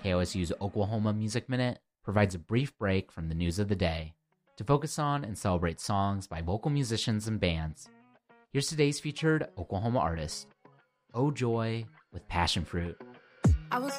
KOSU's Oklahoma Music Minute provides a brief break from the news of the day to focus on and celebrate songs by local musicians and bands. Here's today's featured Oklahoma artist, Oh Joy with Passion Fruit. I was